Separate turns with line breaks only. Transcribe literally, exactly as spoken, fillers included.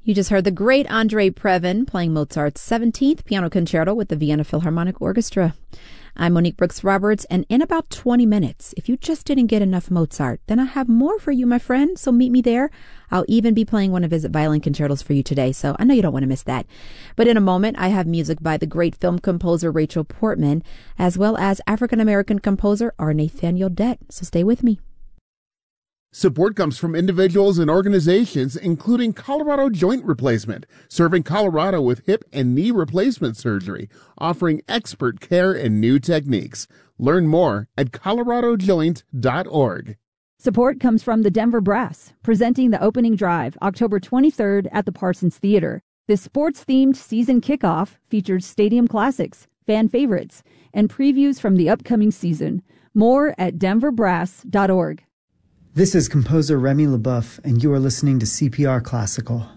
You just heard the great Andre Previn playing Mozart's seventeenth Piano Concerto with the Vienna Philharmonic Orchestra. I'm Monique Brooks Roberts, and in about twenty minutes, if you just didn't get enough Mozart, then I have more for you, my friend, so meet me there. I'll even be playing one of his violin concertos for you today, so I know you don't want to miss that. But in a moment, I have music by the great film composer Rachel Portman, as well as African-American composer R. Nathaniel Dett, so stay with me.
Support comes from individuals and organizations, including Colorado Joint Replacement, serving Colorado with hip and knee replacement surgery, offering expert care and new techniques. Learn more at colorado joint dot org.
Support comes from the Denver Brass, presenting the opening drive October twenty-third at the Parsons Theater. This sports-themed season kickoff features stadium classics, fan favorites, and previews from the upcoming season. More at denver brass dot org.
This is composer Remy LeBoeuf, and you are listening to C P R Classical.